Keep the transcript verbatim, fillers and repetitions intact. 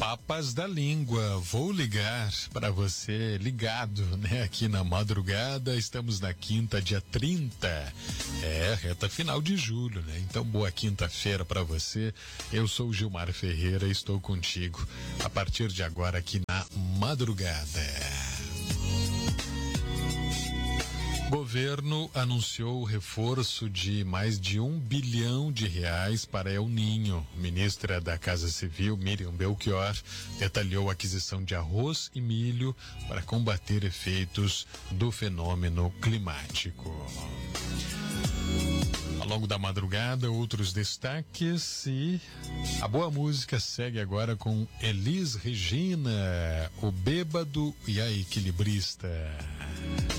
Papas da Língua. Vou ligar para você ligado, né? Aqui na madrugada, estamos na quinta, dia trinta. É, reta final de julho, né? Então, boa quinta-feira para você. Eu sou o Gilmar Ferreira e estou contigo a partir de agora aqui na madrugada. Governo anunciou o reforço de mais de um bilhão de reais para El Ninho. Ministra da Casa Civil, Miriam Belchior, detalhou a aquisição de arroz e milho para combater efeitos do fenômeno climático. Ao longo da madrugada, outros destaques e a boa música segue agora com Elis Regina, o bêbado e a equilibrista.